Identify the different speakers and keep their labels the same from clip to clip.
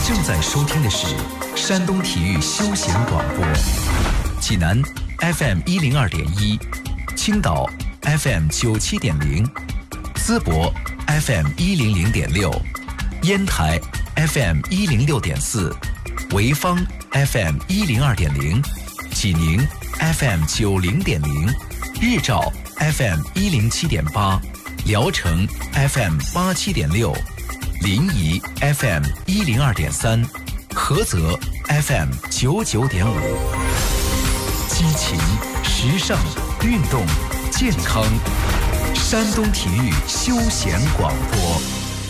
Speaker 1: 正在收听的是山东体育休闲广播，济南 FM 102.1，青岛 FM 97.0，淄博 FM 100.6，烟台 FM 106.4，潍坊 FM 102.0，济宁 FM 90.0，日照 FM 107.8，聊城 FM 87.6，临沂 FM 102.3，菏泽 FM 99.5。激情、时尚、运动、健康，山东体育休闲广播。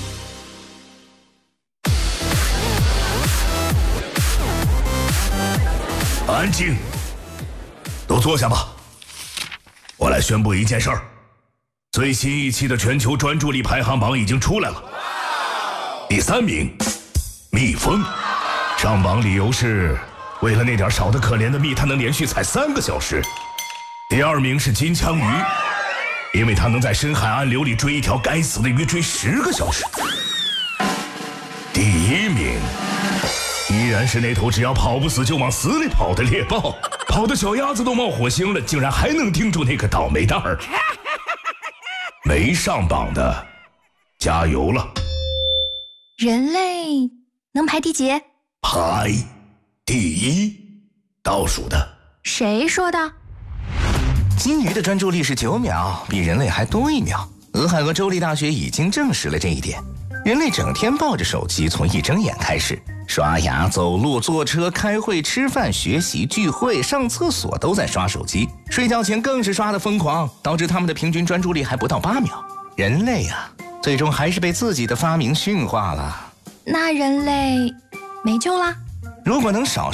Speaker 2: 安静，都坐下吧。我来宣布一件事儿：最新一期的全球专注力排行榜已经出来了。第3名，蜜蜂。上榜理由是，为了那点少得可怜的蜜，它能连续采3个小时。第2名是金枪鱼，因为它能在深海暗流里追一条该死的鱼追10个小时。第1名依然是那头只要跑不死就往死里跑的猎豹，跑的小鸭子都冒火星了，竟然还能盯住那个倒霉蛋儿。没上榜的，加油了！
Speaker 3: 人类能排第几？
Speaker 2: 排第1，倒数的。
Speaker 3: 谁说的？
Speaker 4: 金鱼的专注力是9秒，比人类还多1秒。俄亥俄州立大学已经证实了这一点。人类整天抱着手机，从一睁眼开始，刷牙、走路、坐车、开会、吃饭、学习、聚会、上厕所都在刷手机，睡觉前更是刷得疯狂，导致他们的平均专注力还不到8秒。人类啊，最终还是被自己的发明驯化了。
Speaker 3: 那人类没救啦？
Speaker 4: 如果能少